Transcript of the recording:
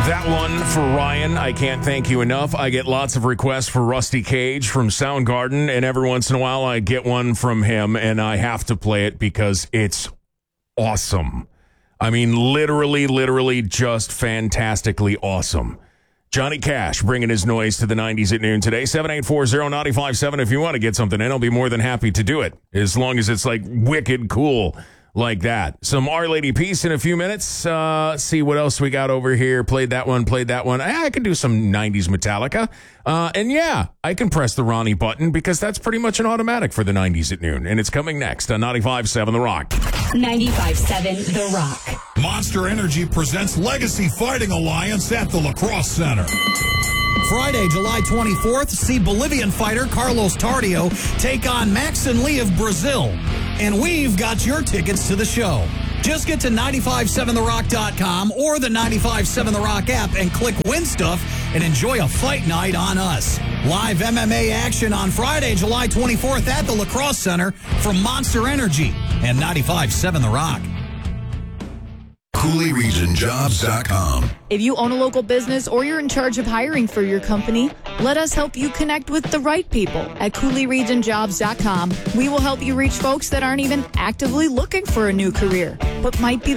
That one for Ryan, I can't thank you enough. I get lots of requests for Rusty Cage from Soundgarden, and every once in a while I get one from him, and I have to play it because it's awesome. I mean, literally just fantastically awesome. Johnny Cash bringing his noise to the 90s at noon today. 7840957. If you want to get something in, I'll be more than happy to do it, as long as it's like wicked cool like that. Some Our Lady Peace in a few minutes. See what else we got over here. Played that one. I could do some 90s Metallica. And yeah, I can press the Ronnie button because that's pretty much an automatic for the 90s at noon. And it's coming next on 95.7 The Rock. 95.7 The Rock. Monster Energy presents Legacy Fighting Alliance at the Lacrosse Center. Friday, July 24th, see Bolivian fighter Carlos Tardio take on Max and Lee of Brazil. And we've got your tickets to the show. Just get to 957therock.com or the 95.7 The Rock app and click Win Stuff and enjoy a fight night on us. Live MMA action on Friday, July 24th at the Lacrosse Center from Monster Energy and 95.7 The Rock. CooleyRegionJobs.com. If you own a local business or you're in charge of hiring for your company, let us help you connect with the right people at CooleyRegionJobs.com. We will help you reach folks that aren't even actively looking for a new career, but might be